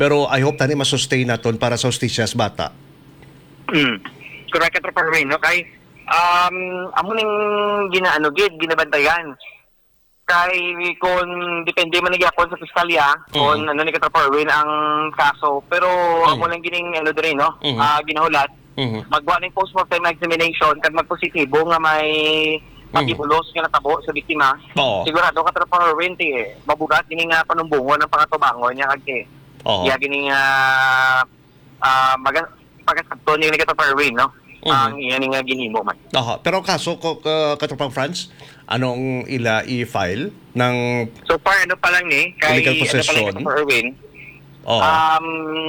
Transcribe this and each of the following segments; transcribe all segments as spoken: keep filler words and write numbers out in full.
Pero I hope tani masustain naton para sa hustisya sa bata. Mm. Correct ka Tropa Erwin, no? Kay, um, amo ning ginaano gid, ginabantayan. Kay kung depende man nagyapon sa piskalya kung Mhm. ano ni Katropa Erwin ang kaso, pero Mhm. amo lang gining ano diri no, Mhm. ah, ginahulat Mhm. magwa ning postmortem examination kag magpositibo nga may pagibulos nga natabo sa biktima. Oo. Sigurado Katropa Erwin ti mabugat gini nga panumbungon ng pangatubangon niya kag Oo. iya gini nga ah maga pagkasabto ni Katropa Erwin no. Mhm. Ang iya ni nga ginhimo man. Aha, pero kaso ko uh, Katropang France, anong ila i-file ng So far ano pa lang ni kay illegal ano pa lang possession? Katropa Erwin. Oh. Um,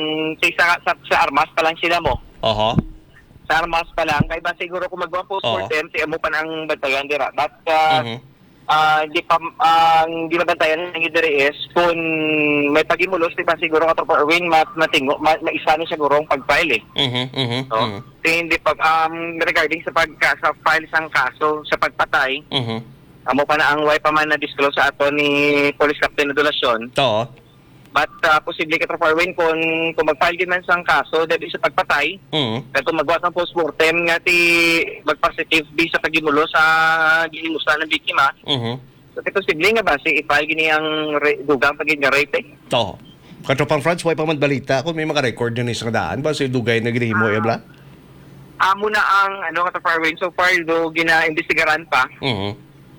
sa, sa, sa armas pa lang sila mo. Aha. Sa armas pa lang. Kaya ba siguro kung magawa postmortem, siya mo pa ng bantayan dira. But, uh, Mhm. uh, di pa, ang uh, di nabantayan ng diri is, kung may pagimulos, di ba siguro Katropa Erwin, mat, matingo, ma, maisa ni siguro ang pag-file eh. Mhm. Mhm. No? Mhm. Hindi pag, um, regarding sa pagka, sa file sang kaso, sa pagpatay, Mhm. amo pa na ang way pa man na-disclose sa ato ni Police Captain Adolasyon. Oo. But uh, posible ka Tropa Erwin kung, kung mag-file din man sang kaso dahil sa pagpatay, Mhm. kato magbuhat ng postmortem nga ti mag-positive di sa pagimulo sa ginimusta ng biktima. Mhm. So ito posible nga ba si i-file gini ang re- dugang pagin nga rape eh? Oo. Katropang France, way pa man balita kung may mga record yun isang daan ba sa dugay na ginihimo Ah. ebla? Amo na ang ano ka Tropa Erwin, so far do gina-investigaran pa. Mhm.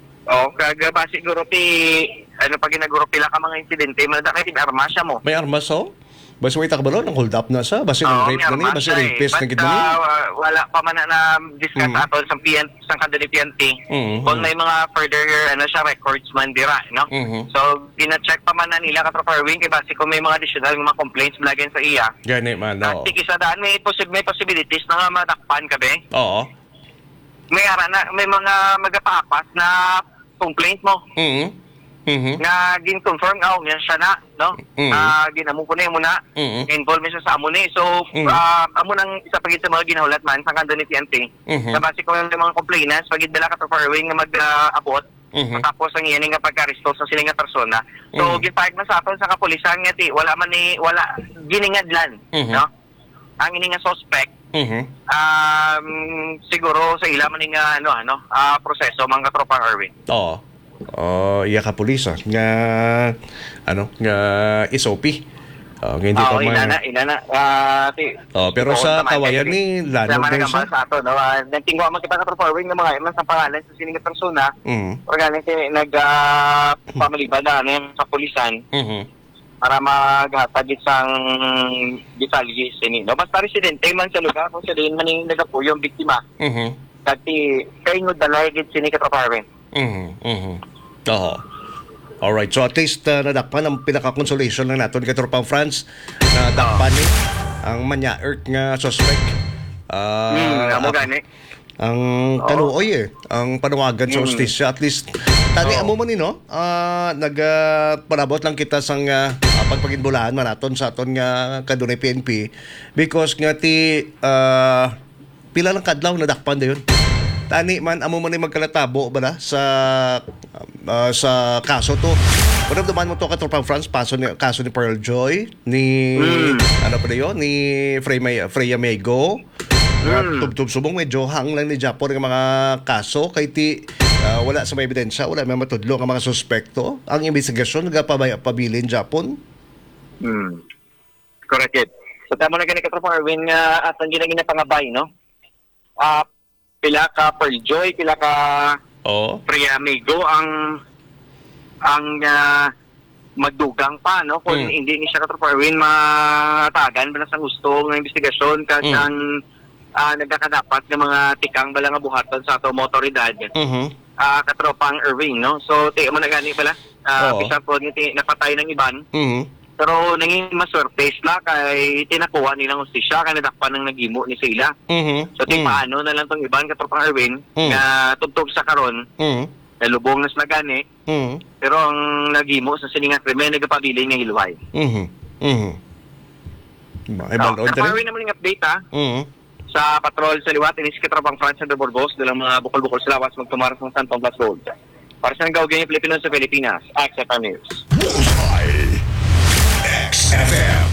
O kag ba siguro ti ano pag ginaguro pila ka mga insidente, malada kay ti armas siya mo. May armas so? Basta may takbalo, nang hold up na sa, basta Oo, ng rape na may ni, armas basta siya eh. rapist na But, gid na ni. uh, wala pa man na, na discuss Mhm. aton sa P N sa kandali P N T. Mhm. Kung may mga further ano siya records man dira, no? Mhm. So gina-check pa man na nila Katropa Erwin kay base kung may mga additional mga complaints blagen sa iya. Gani man, At oo. sige sa daan may posib may possibilities na nga madakpan ka be. Oo. May ara na may mga magapapas na complaint mo Mhm. Mhm. nga gin-confirm nga oh, yan siya na, no? Mhm. Ah, ginamo ko na mo na. Mhm. Involved siya sa amo ni. So, Mhm. ah, amo nang isa pagit sa mga ginahulat man sa kando ni T N T. Mhm. Sa base ko yung mga complainants, pagid dala ka to for nga mag-abot. Mhm. Tapos ang iyan nga pagka-resto sa sila nga persona. So, Mhm. gipahig na sa aton sa kapulisan nga ti, wala man ni, wala, giningadlan, Mhm. no? Ang ini nga suspect, Mhm. um, siguro sa ila man ni nga, ano, ano, ah, proseso, mga Katropang Erwin. Oo. Oh, iya ka pulis ah. Nga ano, nga S O P. Oh, nga hindi Oo, pa ma- inana, inana. Ah, ti. Oh, pero Oo, sa naman, kawayan kaya ni Sama Lanog na na gambal siya. sa ato, no? Uh, Nagtingwa man kita ka forward ng mga iman sa pangalan sa sining nga persona. Mhm. Organic nag uh, family ba na ano yung sa pulisan Mhm. para maghatag isang detalye sini. No, basta residente man sa lugar kung sila man yung nagapuyo yung biktima. Mhm. Kati kayo dalay gid sini ka Troparwin. Mhm. Mhm. Oo. Alright, so at least uh, nadakpan ang pinaka-consolation lang natin kay Tropang France na dakpan ni ang Manya Earth nga suspect. Ah, Hmm, amo ak- gani. ang kaluoy eh, ang panawagan sa Mm. hustisya. At least, tani Oo. amo man ni, no? Ah, nagpanabot lang kita sang uh, pagpaginbulahan man aton sa aton nga kadunay P N P because nga ti ah, pila lang kadlaw na dakpan dayon. Tani man amo man ni magkalatabo bala sa ah, sa kaso to. Pero duman mo to ka Tropang France paso ni kaso ni Pearl Joy ni Mm. ano pa yun ni Freya Freya Mego. Mm. Tubtub subong medyo hang lang ni Japon ng mga kaso kay ti ah, wala sa may ebidensya, wala may matudlo ang mga suspekto. Ang investigasyon nagapabilin Japon. Hmm. Correct it. So tamo na gani ka Tropa Erwin nga at ang ginagina pangabay, no? Ah, pila ka Pearl Joy, pila ka Oo. Freya Amigo ang ang ah, magdugang pa, no? Kung Mm. hindi ni siya ka Tropa Erwin matagan ba na sa gusto ng investigasyon kag Mm. ang ah, nagkakadapat ng mga tikang bala nga buhaton sa ato motoridad. Mhm. Ah, katropang Erwin, no? So ti mo na gani pala. Ah, Oo. bisa po ni ti- napatay ng iban. Mhm. Pero naging maswertes na kay tinakuha nilang hustisya kay nadakpan ng nagimo ni sila. Mhm. So ti Mm. paano na lang tong iban katropang Erwin Mm. nga tugtog sa karon Mhm. nalubong nas na gani Mhm. pero ang nagimo sa sininga krimen nagapabilin nga hilway. Mhm. Mhm. Ay So, balon katropang dali. Erwin naman yung update ha Mhm. sa patrol sa liwat inis katropang France de Burgos dalang mga bukol-bukol sa lawas magtumaras ng Santong Blas Road. Para sa nagaw ganyan Pilipino sa Pilipinas, X F M News. Bullseye. X F M.